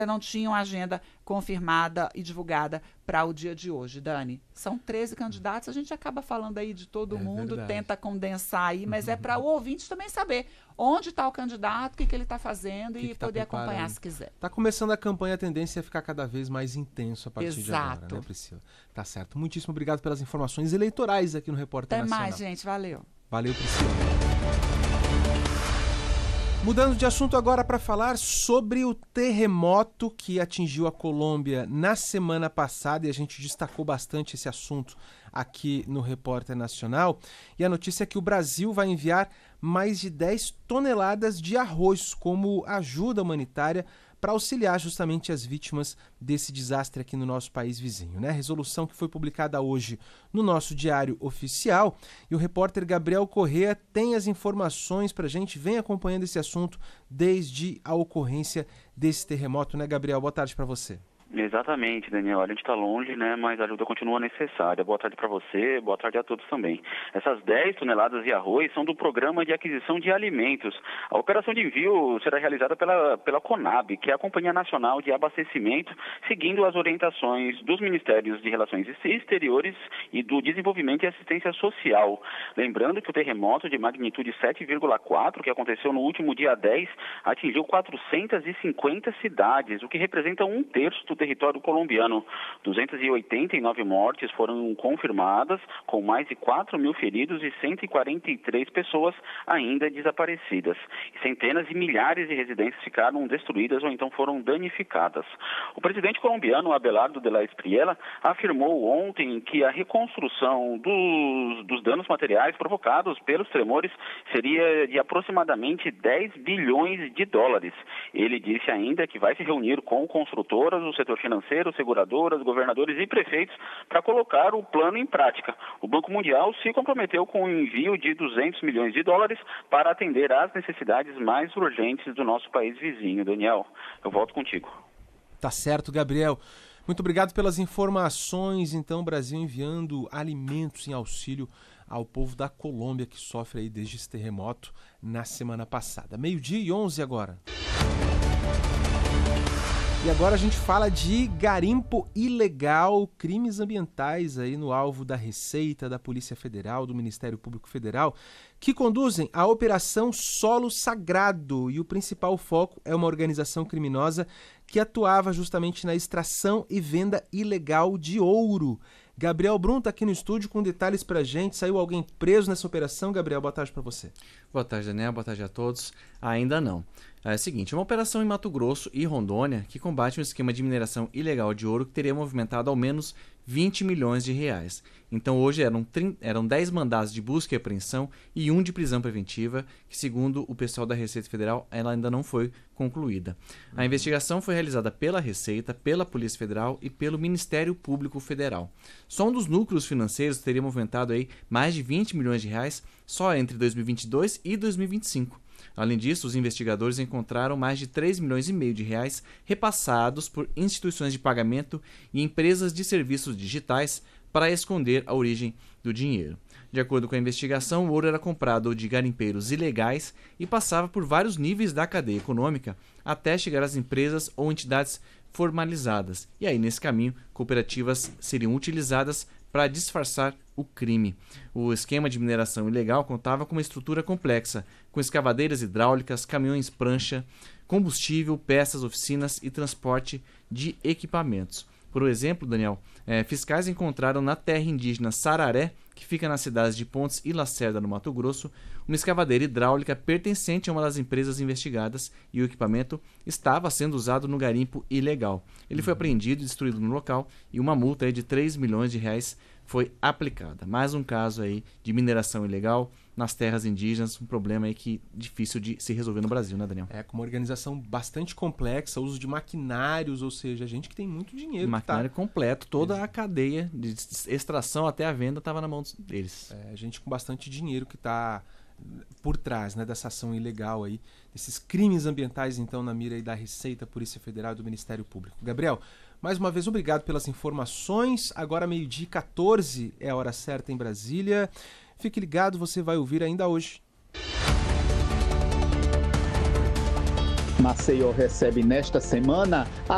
não tinham agenda confirmada e divulgada para o dia de hoje, Dani. São 13 candidatos, a gente acaba falando aí de todo mundo, verdade. tenta condensar aí, mas é para o ouvinte também saber onde está o candidato, o que ele está fazendo e tá poder preparando. acompanhar se quiser. Tá começando a campanha, a tendência é ficar cada vez mais intenso a partir de agora, Exato. né, Priscila? Tá certo. Muitíssimo obrigado pelas informações eleitorais aqui no Repórter Até Nacional. mais, gente. Valeu. Valeu, Priscila. Mudando de assunto agora para falar sobre o terremoto que atingiu a Colômbia na semana passada, e a gente destacou bastante esse assunto aqui no Repórter Nacional. E a notícia é que o Brasil vai enviar mais de 10 toneladas de arroz como ajuda humanitária para auxiliar justamente as vítimas desse desastre aqui no nosso país vizinho, né? A resolução que foi publicada hoje no nosso Diário Oficial, e o repórter Gabriel Corrêa tem as informações para a gente, vem acompanhando esse assunto desde a ocorrência desse terremoto, né, Gabriel? Boa tarde para você. Exatamente, Daniel. A gente está longe, né, mas a ajuda continua necessária. Boa tarde para você, boa tarde a todos também. Essas 10 toneladas de arroz são do Programa de Aquisição de Alimentos. A operação de envio será realizada pela CONAB, que é a Companhia Nacional de Abastecimento, seguindo as orientações dos Ministérios de Relações Exteriores e do Desenvolvimento e Assistência Social. Lembrando que o terremoto de magnitude 7,4, que aconteceu no último dia 10, atingiu 450 cidades, o que representa 1/3 do território colombiano. 289 mortes foram confirmadas, com mais de 4 mil feridos e 143 pessoas ainda desaparecidas. Centenas de milhares de residências ficaram destruídas ou então foram danificadas. O presidente colombiano Abelardo de la Espriella afirmou ontem que a reconstrução dos danos materiais provocados pelos tremores seria de aproximadamente 10 bilhões de dólares. Ele disse ainda que vai se reunir com construtoras, o setor financeiro, seguradoras, governadores e prefeitos para colocar o plano em prática. O Banco Mundial se comprometeu com o envio de 200 milhões de dólares para atender às necessidades mais urgentes do nosso país vizinho. Daniel, eu volto contigo. Tá certo, Gabriel. Muito obrigado pelas informações. Então, o Brasil enviando alimentos em auxílio ao povo da Colômbia que sofre aí desde esse terremoto na semana passada. 12:11 agora. E agora a gente fala de garimpo ilegal, crimes ambientais aí no alvo da Receita, da Polícia Federal, do Ministério Público Federal, que conduzem a Operação Solo Sagrado. E o principal foco é uma organização criminosa que atuava justamente na extração e venda ilegal de ouro. Gabriel Brum está aqui no estúdio com detalhes pra gente. Saiu alguém preso nessa operação? Gabriel, boa tarde para você. Boa tarde, Daniel. Boa tarde a todos. Ainda não. É o seguinte, uma operação em Mato Grosso e Rondônia que combate um esquema de mineração ilegal de ouro que teria movimentado ao menos 20 milhões de reais. Então hoje eram 10 mandados de busca e apreensão e 1 de prisão preventiva, que segundo o pessoal da Receita Federal, ela ainda não foi concluída. A investigação foi realizada pela Receita, pela Polícia Federal e pelo Ministério Público Federal. Só um dos núcleos financeiros teria movimentado aí mais de 20 milhões de reais só entre 2022 e 2025. Além disso, os investigadores encontraram mais de 3 milhões e meio de reais repassados por instituições de pagamento e empresas de serviços digitais para esconder a origem do dinheiro. De acordo com a investigação, o ouro era comprado de garimpeiros ilegais e passava por vários níveis da cadeia econômica até chegar às empresas ou entidades formalizadas. E aí, nesse caminho, cooperativas seriam utilizadas para disfarçar o crime. O esquema de mineração ilegal contava com uma estrutura complexa, com escavadeiras hidráulicas, caminhões prancha, combustível, peças, oficinas e transporte de equipamentos. Por exemplo, Daniel, fiscais encontraram na terra indígena Sararé, que fica nas cidades de Pontes e Lacerda, no Mato Grosso, uma escavadeira hidráulica pertencente a uma das empresas investigadas e o equipamento estava sendo usado no garimpo ilegal. Ele foi apreendido e destruído no local e uma multa aí de 3 milhões de reais foi aplicada. Mais um caso aí de mineração ilegal nas terras indígenas, um problema aí que difícil de se resolver no Brasil, né, Daniel? Com uma organização bastante complexa, uso de maquinários, ou seja, gente que tem muito dinheiro. Maquinário completo, toda a cadeia de extração até a venda estava na mão deles. Gente com bastante dinheiro que está por trás, né, dessa ação ilegal aí, desses crimes ambientais, então, na mira aí da Receita, Polícia Federal e do Ministério Público. Gabriel, mais uma vez, obrigado pelas informações. Agora, 12:14, é a hora certa em Brasília. Fique ligado, você vai ouvir ainda hoje. Maceió recebe nesta semana a